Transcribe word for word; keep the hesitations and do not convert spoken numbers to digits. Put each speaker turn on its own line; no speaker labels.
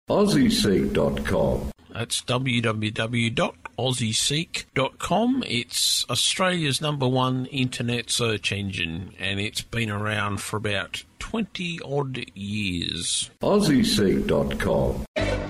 Aussie Seek dot com.
That's w w w dot aussie seek dot com. It's Australia's number one internet search engine, and it's been around for about twenty odd years.
Aussie Seek dot com.